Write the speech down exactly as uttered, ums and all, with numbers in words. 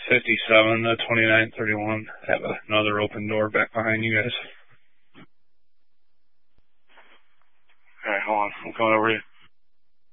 fifty-seven to twenty-nine thirty-one. Have another open door back behind you guys. Alright, hold on. I'm coming over here.